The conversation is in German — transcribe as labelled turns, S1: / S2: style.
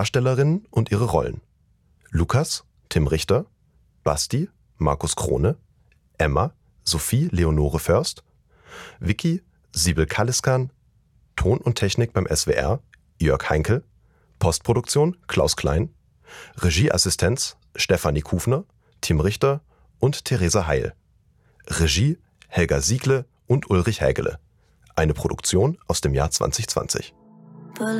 S1: Darstellerinnen und ihre Rollen: Lukas, Tim Richter, Basti, Markus Krone, Emma, Sophie Leonore Först, Vicky, Sibel Kalliskan, Ton und Technik beim SWR, Jörg Heinkel, Postproduktion Klaus Klein, Regieassistenz Stefanie Kufner, Tim Richter und Theresa Heil. Regie Helga Siegle und Ulrich Hägele. Eine Produktion aus dem Jahr 2020.